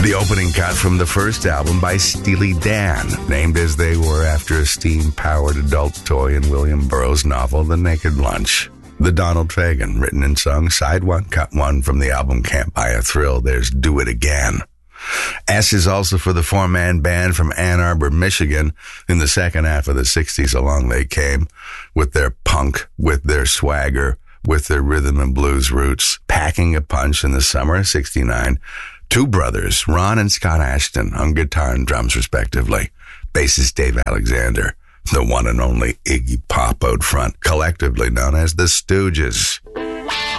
The opening cut from the first album by Steely Dan, named as they were after a steam-powered adult toy in William Burroughs' novel The Naked Lunch. The Donald Fagen, written and sung, side one, cut one from the album Can't Buy a Thrill. There's Do It Again. S is also for the four-man band from Ann Arbor, Michigan. In the second half of the 60s, along they came with their punk, with their swagger, with their rhythm and blues roots, packing a punch in the summer of 69. Two brothers, Ron and Scott Ashton, on guitar and drums respectively. Bassist Dave Alexander, the one and only Iggy Pop out front, collectively known as the Stooges.